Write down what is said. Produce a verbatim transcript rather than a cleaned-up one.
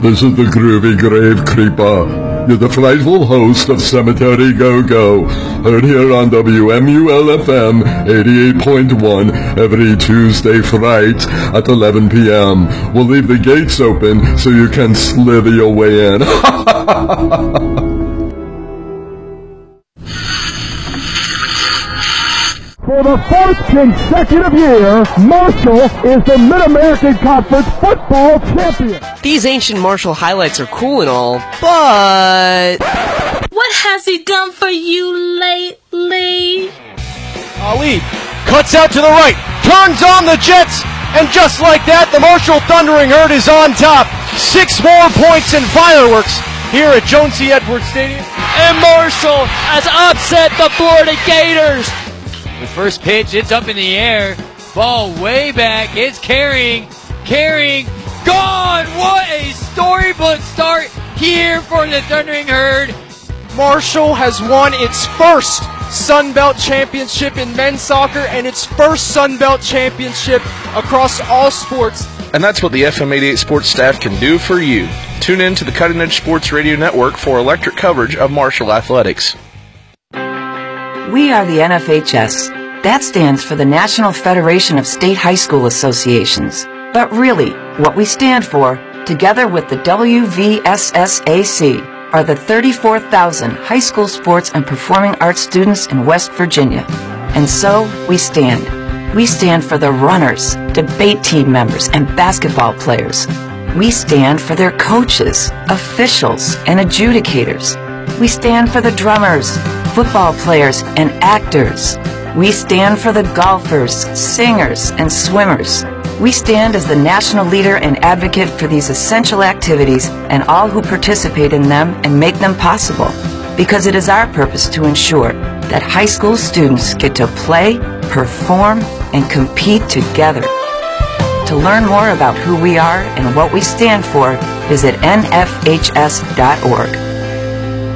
This is the Groovy Grave Creeper. You're the frightful host of Cemetery Go-Go, heard here on W M U L F M eighty-eight point one every Tuesday fright at eleven p.m. We'll leave the gates open so you can slither your way in. For the fourth consecutive year, Marshall is the Mid-American Conference football champion. These ancient Marshall highlights are cool and all, but... what has he done for you lately? Ali cuts out to the right, turns on the Jets, and just like that, the Marshall Thundering Herd is on top. Six more points and fireworks here at Jones C. Edwards Stadium. And Marshall has upset the Florida Gators. The first pitch, it's up in the air. Ball way back. It's carrying, carrying, gone. What a storybook start here for the Thundering Herd. Marshall has won its first Sun Belt Championship in men's soccer and its first Sun Belt Championship across all sports. And that's what the F M eighty-eight sports staff can do for you. Tune in to the Cutting Edge Sports Radio Network for electric coverage of Marshall athletics. We are the N F H S. That stands for the National Federation of State High School Associations. But really, what we stand for, together with the W V S S A C, are the thirty-four thousand high school sports and performing arts students in West Virginia. And so, we stand. We stand for the runners, debate team members, and basketball players. We stand for their coaches, officials, and adjudicators. We stand for the drummers, football players, and actors. We stand for the golfers, singers, and swimmers. We stand as the national leader and advocate for these essential activities and all who participate in them and make them possible, because it is our purpose to ensure that high school students get to play, perform, and compete together. To learn more about who we are and what we stand for, visit N F H S dot org.